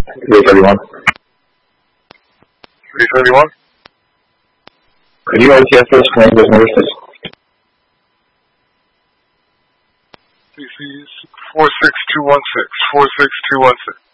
331. 331? Could you RTF those claims as notices? CC 46216. 46216.